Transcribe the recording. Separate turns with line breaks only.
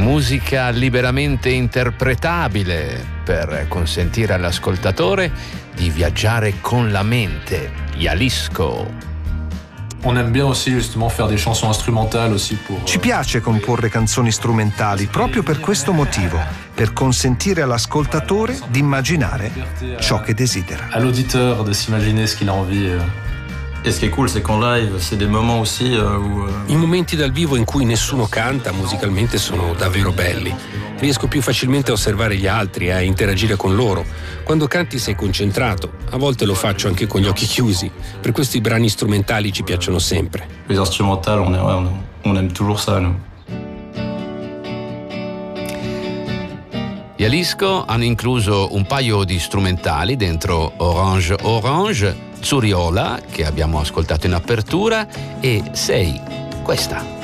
Musica liberamente interpretabile per consentire all'ascoltatore di viaggiare con la mente. Jalisco.
On aime bien aussi justement faire des chansons instrumentales aussi pour.
Ci piace comporre canzoni strumentali proprio per questo motivo, per consentire all'ascoltatore di immaginare ciò che desidera.
À l'auditeur de s'imaginer ce qu'il a envie.
Et ce qui est cool, c'est qu'en live, c'est des moments aussi où.
I momenti dal vivo in cui nessuno canta musicalmente sono davvero belli. Riesco più facilmente a osservare gli altri e a interagire con loro. Quando canti sei concentrato, a volte lo faccio anche con gli occhi chiusi. Per questo i brani strumentali ci piacciono sempre.
Les instrumentales, on aime toujours ça, nous.
Jalisco hanno incluso un paio di strumentali dentro Orange Orange, Zuriola, che abbiamo ascoltato in apertura, e Sei, questa.